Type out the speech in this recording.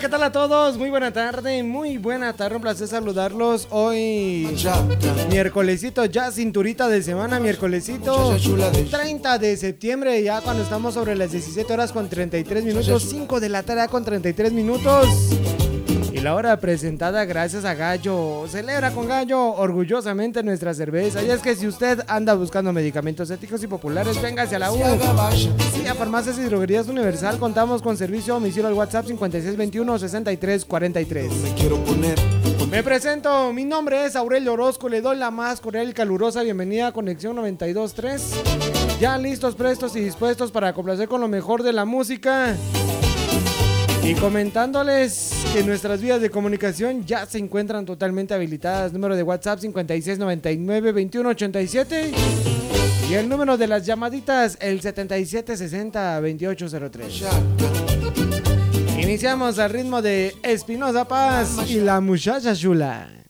¿qué tal a todos? Muy buena tarde, un placer saludarlos. Hoy, miércolesito, ya cinturita de semana, miércolesito 30 de septiembre, ya cuando estamos sobre las 17 horas con 33 minutos, 5 de la tarde con 33 minutos. Y la hora presentada gracias a Gallo. Celebra con Gallo orgullosamente nuestra cerveza. Y es que si usted anda buscando medicamentos éticos y populares, véngase a la U. Sí, a Farmacias y Droguerías Universal contamos con servicio a domicilio al WhatsApp 5621-6343. Me presento, mi nombre es Aurelio Orozco. Le doy la más cordial y calurosa bienvenida a Conexión 92.3. Ya listos, prestos y dispuestos para complacer con lo mejor de la música. Y comentándoles que nuestras vías de comunicación ya se encuentran totalmente habilitadas. Número de WhatsApp 5699-2187. Y el número de las llamaditas, el 7760-2803. Iniciamos al ritmo de Espinosa Paz y la muchacha chula.